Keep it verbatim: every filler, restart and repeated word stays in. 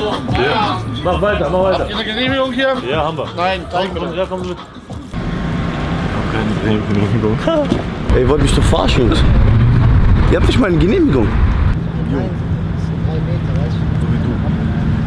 Ja. Mach weiter, mach weiter. Habt ihr eine Genehmigung hier? Ja, haben wir. Nein, zeig mir Komm, das. ja, komm mit. Keine Genehmigung. Ey, ihr wollt mich doch verarschen, Jungs. Ihr habt nicht mal eine Genehmigung. Nein, drei Meter, weißt du?